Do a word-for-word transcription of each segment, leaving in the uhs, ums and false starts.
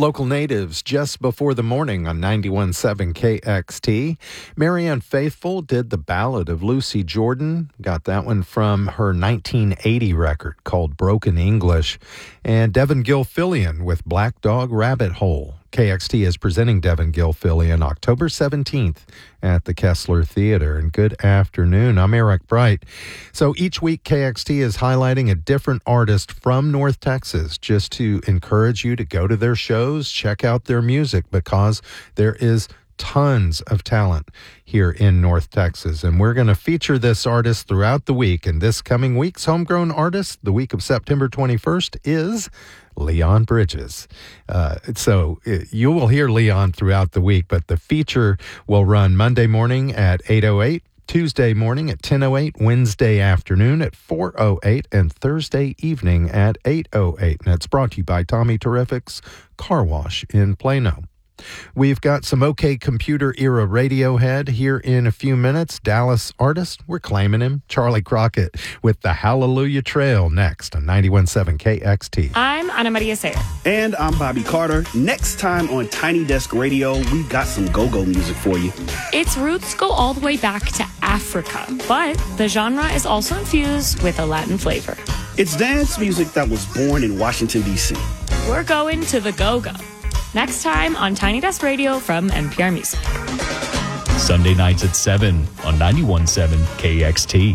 Local natives just before the morning on ninety-one point seven K X T. Marianne Faithfull did the Ballad of Lucy Jordan. Got that one from her nineteen eighty record called Broken English. And Devin Gilfillian with Black Dog Rabbit Hole. K X T is presenting Devin Gilfillian October seventeenth at the Kessler Theater. And good afternoon. I'm Eric Bright. So each week, K X T is highlighting a different artist from North Texas just to encourage you to go to their shows, check out their music, because there is tons of talent here in North Texas. And we're going to feature this artist throughout the week. And this coming week's homegrown artist, the week of September twenty-first, is Leon Bridges. Uh, so uh, you will hear Leon throughout the week, but the feature will run Monday morning at eight oh eight, Tuesday morning at ten oh eight, Wednesday afternoon at four oh eight, and Thursday evening at eight oh eight. And it's brought to you by Tommy Terrific's Car Wash in Plano. We've got some OK Computer era Radiohead here in a few minutes. Dallas artist, we're claiming him. Charlie Crockett with the Hallelujah Trail next on ninety-one point seven K X T. I'm Ana Maria Sayer. And I'm Bobby Carter. Next time on Tiny Desk Radio, we've got some go-go music for you. Its roots go all the way back to Africa, but the genre is also infused with a Latin flavor. It's dance music that was born in Washington, D C. We're going to the go-go. Next time on Tiny Desk Radio from N P R Music. Sunday nights at seven on ninety-one point seven K X T.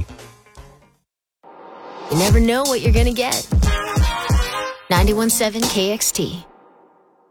You never know what you're going to get. ninety-one point seven K X T.